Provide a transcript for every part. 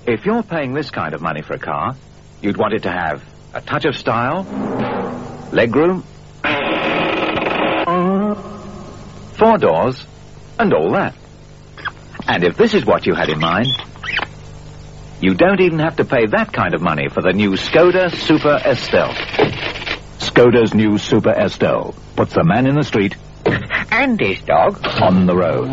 If you're paying this kind of money for a car, you'd want it to have a touch of style, legroom, 4 doors, and all that. And if this is what you had in mind, you don't even have to pay that kind of money for the new Skoda Super Estelle. Skoda's new Super Estelle puts the man in the street and his dog on the road.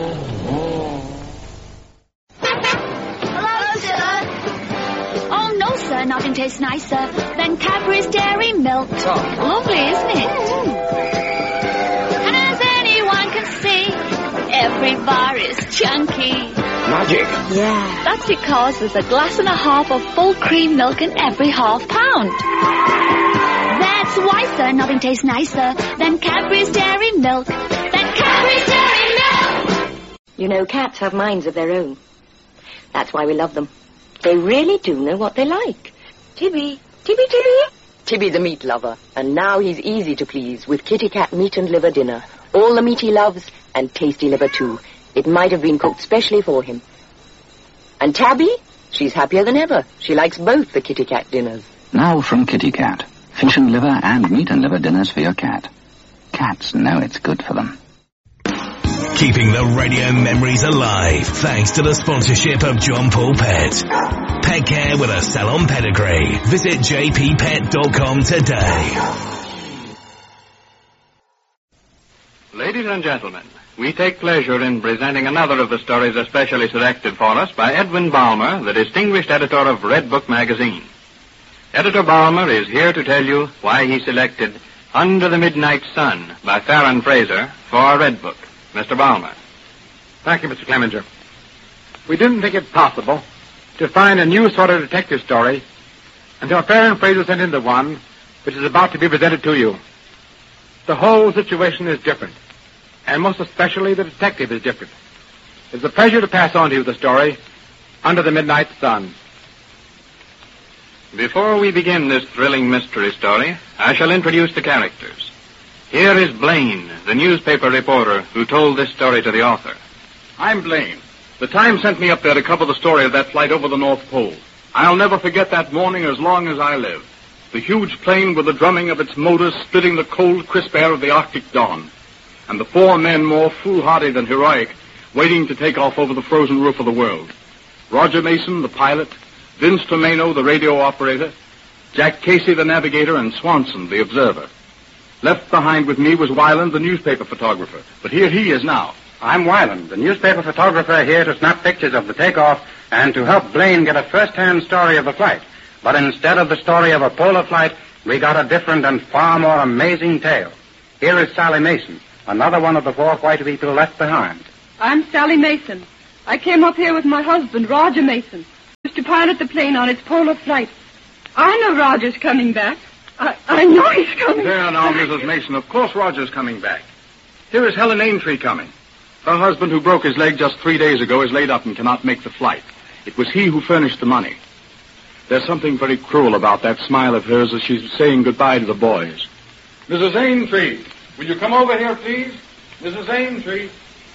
Hello, sir. Oh, no, sir. Nothing tastes nicer than Cadbury's Dairy Milk. Lovely, isn't it? And as anyone can see, every bar is chunky. Magic. Yeah. That's because there's a glass and a half of full cream milk in every half pound. That's why, sir, nothing tastes nicer than Cadbury's Dairy Milk. Cadbury's Dairy Milk! You know, cats have minds of their own. That's why we love them. They really do know what they like. Tibby. Tibby the meat lover. And now he's easy to please with Kitty Cat meat and liver dinner. All the meat he loves, and tasty liver too. It might have been cooked specially for him. And Tabby? She's happier than ever. She likes both the Kitty Cat dinners. Now from Kitty Cat. Fish and liver and meat and liver dinners for your cat. Cats know it's good for them. Keeping the radio memories alive thanks to the sponsorship of John Paul Pet. Pet care with a salon pedigree. Visit jppet.com today. Ladies and gentlemen, we take pleasure in presenting another of the stories especially selected for us by Edwin Balmer, the distinguished editor of Red Book magazine. Editor Balmer is here to tell you why he selected Under the Midnight Sun by Farron Fraser for Red Book. Mr. Balmer. Thank you, Mr. Clemenger. We didn't think it possible to find a new sort of detective story until Farron Fraser sent in the one which is about to be presented to you. The whole situation is different, and most especially the detective is different. It's a pleasure to pass on to you the story, Under the Midnight Sun. Before we begin this thrilling mystery story, I shall introduce the characters. Here is Blaine, the newspaper reporter who told this story to the author. I'm Blaine. The Times sent me up there to cover the story of that flight over the North Pole. I'll never forget that morning as long as I live. The huge plane with the drumming of its motors splitting the cold, crisp air of the Arctic dawn. And the 4 men more foolhardy than heroic, waiting to take off over the frozen roof of the world. Roger Mason, the pilot, Vince Tomeno, the radio operator, Jack Casey, the navigator, and Swanson, the observer. Left behind with me was Weiland, the newspaper photographer. But here he is now. I'm Weiland, the newspaper photographer here to snap pictures of the takeoff and to help Blaine get a first-hand story of the flight. But instead of the story of a polar flight, we got a different and far more amazing tale. Here is Sally Mason, another one of the 4 white people left behind. I'm Sally Mason. I came up here with my husband, Roger Mason, to pilot the plane on its polar flight. I know Roger's coming back. I know he's coming. There now, Mrs. Mason. Of course Roger's coming back. Here is Helen Aintree coming. Her husband, who broke his leg just 3 days ago, is laid up and cannot make the flight. It was he who furnished the money. There's something very cruel about that smile of hers as she's saying goodbye to the boys. Mrs. Aintree, will you come over here, please? Mrs. Aintree.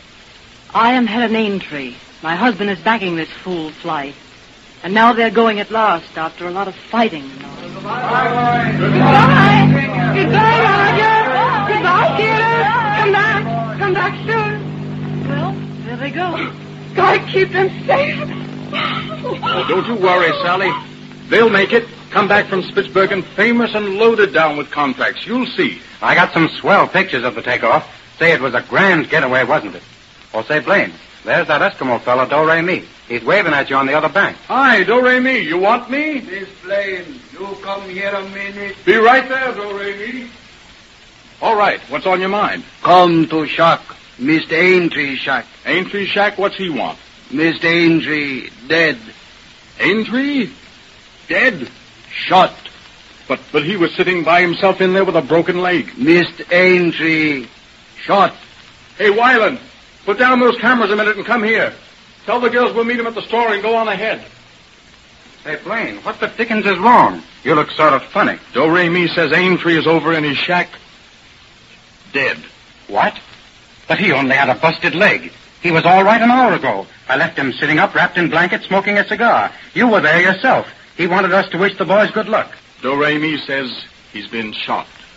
I am Helen Aintree. My husband is backing this fool flight. And now they're going at last after a lot of fighting. Goodbye. Goodbye, Roger. Goodbye, Sheila. Come back soon. Well, there they go. God keep them safe. Oh, don't you worry, Sally. They'll make it. Come back from Spitsbergen famous and loaded down with contracts. You'll see. I got some swell pictures of the takeoff. Say, it was a grand getaway, wasn't it? Or say, Blaine, there's that Eskimo fellow, Do-Re-Mi. He's waving at you on the other bank. Hi, Do-Re-Mi. You want me? Miss Blaine, you come here a minute. Be right there, Do-Re-Mi. All right. What's on your mind? Come to shack. Mr. Aintree shack. Aintree shack? What's he want? Mr. Aintree, dead. Aintree? Dead? Shot. But he was sitting by himself in there with a broken leg. Mr. Aintree, shot. Hey, Weiland, put down those cameras a minute and come here. Tell the girls we'll meet him at the store and go on ahead. Say, Blaine, what the dickens is wrong? You look sort of funny. Do-Re-Mi says Aintree is over in his shack. Dead. What? But he only had a busted leg. He was all right an hour ago. I left him sitting up, wrapped in blankets, smoking a cigar. You were there yourself. He wanted us to wish the boys good luck. Do-Re-Mi says he's been shot.